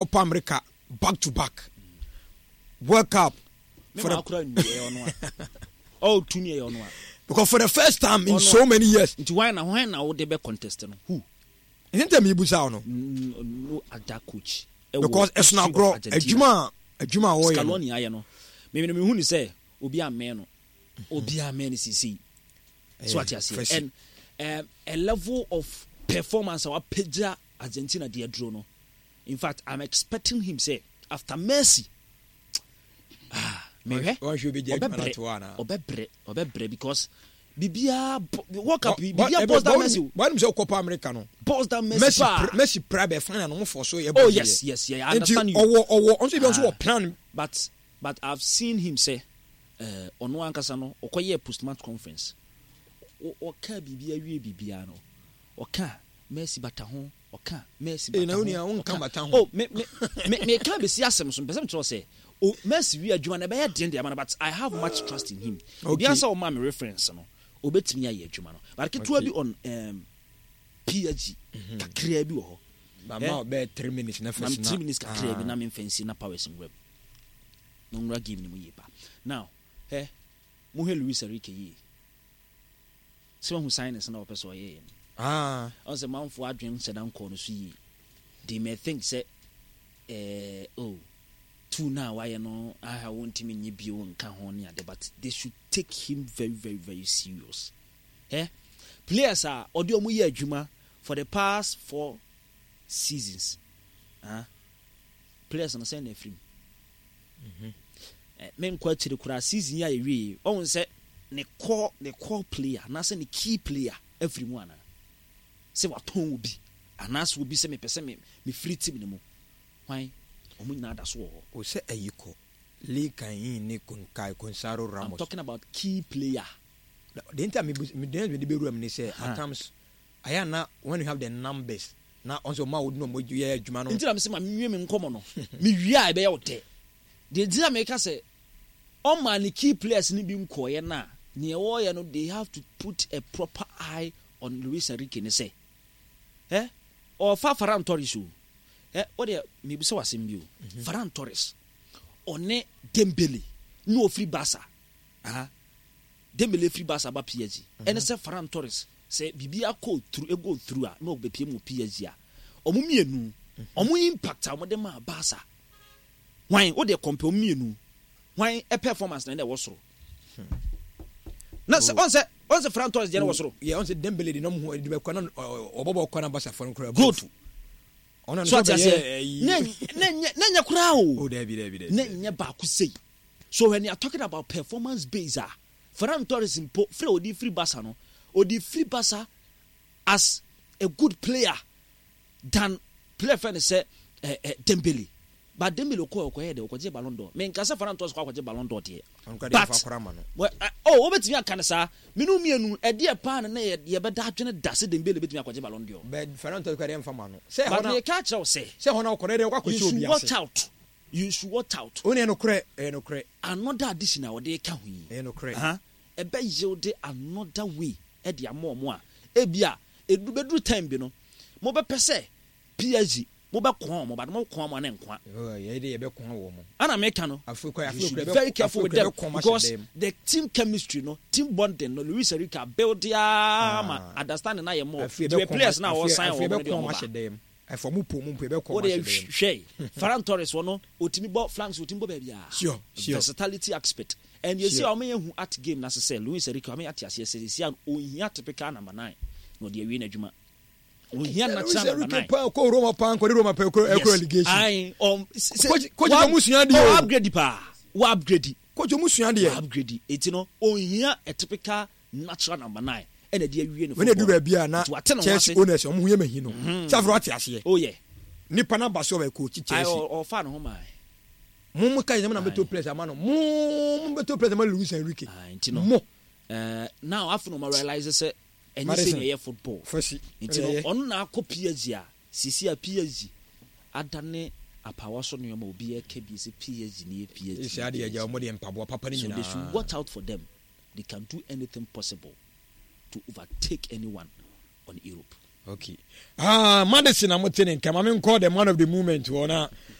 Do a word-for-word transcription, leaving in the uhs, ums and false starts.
Copa America back to back. World Cup. For the... Oh, two years. Because for the first time in so many years. Why now? Why now? They be contesting. Who? Isn't there me Busano? No, other coach. Because it's not grow. A Juma, a Juma oil. Scaloni, I know. Maybe me who say, Obi a man, Obi a man is C. So what you say? And um, a level of performance our Pedra Argentina dear Drono. In fact, I'm expecting him say after Messi. Ah, maybe one should be the Manatuana. Obebre, Obebre, because Bibia walk up, Bibia boss that Messi. Why don't you Copa Americano? Boss that Messi. Messi Prabe, fine and for so. Oh, yes, yes, yeah, I understand you. Or, or, also a plan. But, but I've seen him say, uh, on one Casano, or Koye post match conference. Or can Bibia, Bibiano, or can Messi Batahon, or can Messi Batahon. Oh, me, me, me, me, can't be Siasam, some person to say. Oh, Messi, we are doing a bad day, but I have much trust in him. Okay. The answer of my reference, no. Obet me a year, Jumano. But I can to be on um, P H G, Kakrebi or about three minutes, never three minutes, Kakrebi, Namin fancy, na powers in web. No, give me yepa. Now, eh, Muhe Luis Enrique ye. Someone who signed us an office or ye. Ah, I was a man for Adrian said, I'm calling to see. They may think, say, eh, oh. Two now, I know I want him in Yibio and Cahonia, but they should take him very, very, very serious. Eh? Players are Audio Muya Juma for the past four seasons. Huh? Players on the same free. Men quite to the Kura season, ya re. Oh, say, the core, the core player, not the key player, everyone. Say what tone will be, and us will be semi percent me free team. Why? O se ayiko Lee kan ni kunkai Gonzalo Ramos. I'm talking about key player. The entire me me didn't be room ni say at times I na when you have the numbers na also ma would no mo ye adwuma no. Nti na me say ma me me nkomo no. Me wi a be ye wote. The entire me ka say all man key players ni bi nkoye na ne wo ye no they have to put a proper eye on Luis Enrique ni say. Eh? Or fa Ferran Torres. Eh, what the maybe so was in view. Ferran Torres, one Dembele, no free Barca. Ah, Dembele free Barca ba P S G. And say Ferran Torres say Bibia call through a go through a no be P M P S G. Omu mienu, omu impact a mo dem ma Barca. Why? What they compare mienu? Why a performance na dey was so. Na say on say on say Ferran Torres dey was so. Yeah, on say Dembele dey no mo dey be kwana obobo kwana Barca for nkura. Good. So I say, Nanya Krao. Oh, Debbie, Debbie, Nanya Bakusei. So when you are talking about performance based, Ferran Torres in free or the free Bassano or the free Bassa as a good player than player friend say Dembele. But Dembele ko ko de ko je Ballon d'Or. Me nka say Ferran Torres ko je Ballon d'Or tie. But oh, obetimi aka sa me no mienu e de pa na ye be da adwene da se Dembele betimi akwaje Ballon d'Or. But Ferran Torres ko de mfa ma no. Say hona e ka chew say. Say hona ko de kwa kwache obi ase. Watch out. You should watch out. Oni no kre, e no kre. Another addition a de ka hu yi. E no kre. Ha? E be yield another way e de amo mo a. E bia edu bedru time bi no. Mo be pese P S G mo be kon mo ba mo kon mo na nkwa. Oh, ye dey be kon wo mo. Ana make no. Very careful with them because the team chemistry no, team bonding no, Luis Enrique build ya ma understanding na ye more. The players now all sign over them. I for mu po mu pe be kon. What dey shey. Ferran Torres wono otimi ball flanks otimi ball baby ah. Sure, sure. Versatility aspect. And you see how many who at game na say Luis Enrique me at say say say ohia typical number nine. No dey win adwuma. Ohia natural number nine. Ko Roma pan ko Roma pe ko relegation. I um ko je musua de o upgrade pa. Wo upgrade. Ko je musua de upgrade. It you know ohia a typical natural number nine. And dey awie no. When dey do ba bia na Chelsea owners omo hu ye mahi no. Safro ati ase. Oh yeah. Nipa na ba so ba coach Chelsea. I o fa no ho mai. Mum kai na beto players amano. Mum beto players amano Luis Enrique. Ah, intino. Mo. Eh now after no realize say any say football. First. Intino on na akọ P S G a sisi a P S G adane apawa so no ma obi e ka bi say P S G ni P S G. Isi ade ya mo de mpabo papa ni nyina. They should watch out for them. They can do anything possible to overtake anyone on Europe. Okay. Ah, Madison amotene kama me call the man of the moment wona